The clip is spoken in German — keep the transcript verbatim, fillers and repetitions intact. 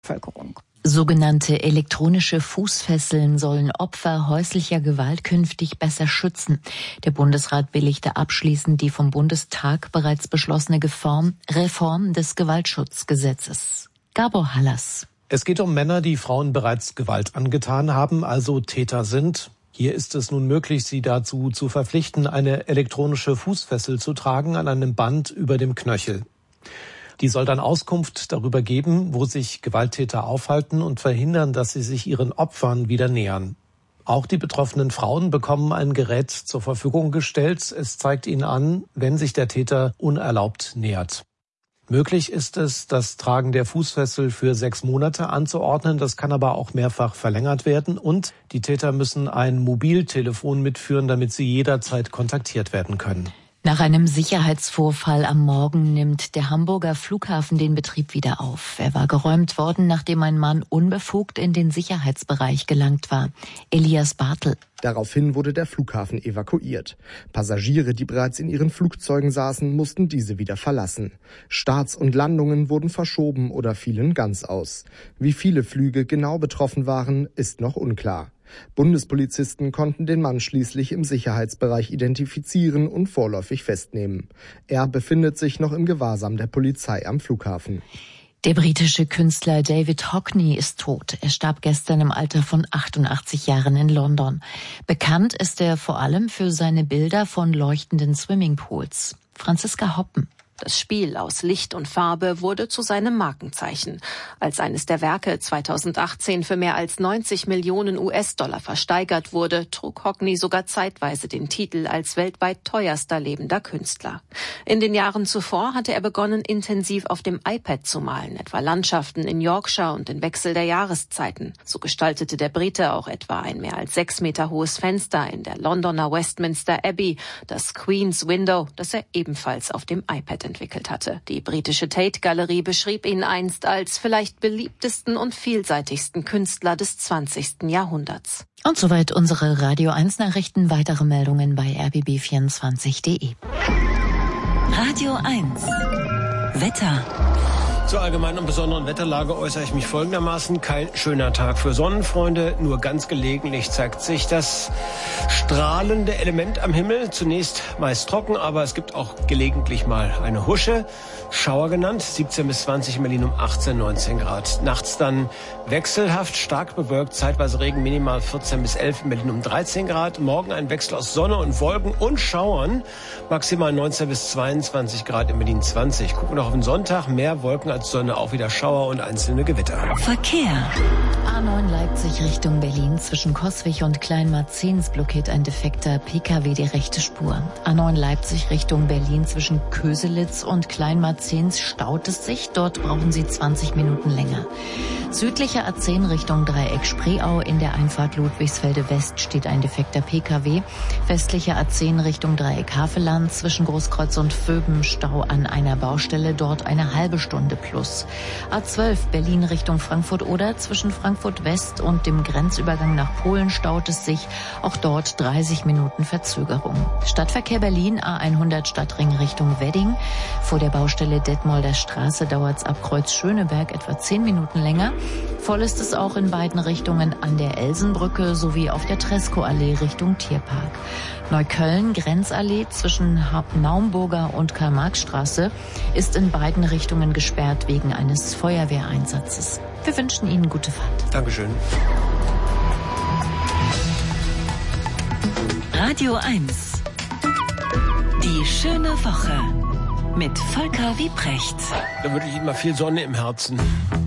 Bevölkerung. Sogenannte elektronische Fußfesseln sollen Opfer häuslicher Gewalt künftig besser schützen. Der Bundesrat billigte abschließend die vom Bundestag bereits beschlossene Reform des Gewaltschutzgesetzes. Gabor Hallas. Es geht um Männer, die Frauen bereits Gewalt angetan haben, also Täter sind. Hier ist es nun möglich, sie dazu zu verpflichten, eine elektronische Fußfessel zu tragen an einem Band über dem Knöchel. Die soll dann Auskunft darüber geben, wo sich Gewalttäter aufhalten und verhindern, dass sie sich ihren Opfern wieder nähern. Auch die betroffenen Frauen bekommen ein Gerät zur Verfügung gestellt. Es zeigt ihnen an, wenn sich der Täter unerlaubt nähert. Möglich ist es, das Tragen der Fußfessel für sechs Monate anzuordnen. Das kann aber auch mehrfach verlängert werden. Und die Täter müssen ein Mobiltelefon mitführen, damit sie jederzeit kontaktiert werden können. Nach einem Sicherheitsvorfall am Morgen nimmt der Hamburger Flughafen den Betrieb wieder auf. Er war geräumt worden, nachdem ein Mann unbefugt in den Sicherheitsbereich gelangt war. Elias Bartel. Daraufhin wurde der Flughafen evakuiert. Passagiere, die bereits in ihren Flugzeugen saßen, mussten diese wieder verlassen. Starts und Landungen wurden verschoben oder fielen ganz aus. Wie viele Flüge genau betroffen waren, ist noch unklar. Bundespolizisten konnten den Mann schließlich im Sicherheitsbereich identifizieren und vorläufig festnehmen. Er befindet sich noch im Gewahrsam der Polizei am Flughafen. Der britische Künstler David Hockney ist tot. Er starb gestern im Alter von achtundachtzig Jahren in London. Bekannt ist er vor allem für seine Bilder von leuchtenden Swimmingpools. Franziska Hoppen. Das Spiel aus Licht und Farbe wurde zu seinem Markenzeichen. Als eines der Werke zweitausendachtzehn für mehr als neunzig Millionen US-Dollar versteigert wurde, trug Hockney sogar zeitweise den Titel als weltweit teuerster lebender Künstler. In den Jahren zuvor hatte er begonnen, intensiv auf dem iPad zu malen, etwa Landschaften in Yorkshire und den Wechsel der Jahreszeiten. So gestaltete der Brite auch etwa ein mehr als sechs Meter hohes Fenster in der Londoner Westminster Abbey, das Queen's Window, das er ebenfalls auf dem iPad entwickelt hatte. Die britische Tate-Galerie beschrieb ihn einst als vielleicht beliebtesten und vielseitigsten Künstler des zwanzigsten Jahrhunderts. Und soweit unsere Radio eins Nachrichten. Weitere Meldungen bei r b b vierundzwanzig punkt d e. Radio eins Wetter. Zur allgemeinen und besonderen Wetterlage äußere ich mich folgendermaßen. Kein schöner Tag für Sonnenfreunde. Nur ganz gelegentlich zeigt sich das strahlende Element am Himmel. Zunächst meist trocken, aber es gibt auch gelegentlich mal eine Husche. Schauer genannt, siebzehn bis zwanzig in Berlin um achtzehn, neunzehn Grad. Nachts dann wechselhaft, stark bewölkt, zeitweise Regen, minimal vierzehn bis elf in Berlin um dreizehn Grad. Morgen ein Wechsel aus Sonne und Wolken und Schauern, maximal neunzehn bis zweiundzwanzig Grad in Berlin zwanzig. Gucken wir noch auf den Sonntag, mehr Wolken als Sonne, auch wieder Schauer und einzelne Gewitter. Verkehr. A neun Leipzig Richtung Berlin. Zwischen Coswig und Kleinmarzens blockiert ein defekter P K W die rechte Spur. A neun Leipzig Richtung Berlin. Zwischen Köselitz und Kleinmarzens staut es sich. Dort brauchen Sie zwanzig Minuten länger. Südlicher A zehn Richtung Dreieck Spreeau. In der Einfahrt Ludwigsfelde West steht ein defekter P K W. Westlicher A zehn Richtung Dreieck Havelland. Zwischen Großkreuz und Vöben Stau an einer Baustelle. Dort eine halbe Stunde plus. A zwölf Berlin Richtung Frankfurt-Oder. Zwischen Frankfurt West und dem Grenzübergang nach Polen staut es sich. Auch dort dreißig Minuten Verzögerung. Stadtverkehr Berlin A hundert Stadtring Richtung Wedding. Vor der Baustelle Detmolder Straße dauert es ab Kreuz Schöneberg etwa zehn Minuten länger. Voll ist es auch in beiden Richtungen an der Elsenbrücke sowie auf der Treskoallee Richtung Tierpark. Neukölln Grenzallee zwischen Naumburger und Karl-Marx-Straße ist in beiden Richtungen gesperrt wegen eines Feuerwehreinsatzes. Wir wünschen Ihnen gute Fahrt. Dankeschön. Radio eins. Die schöne Woche mit Volker Wiebrecht. Da würde ich Ihnen mal viel Sonne im Herzen.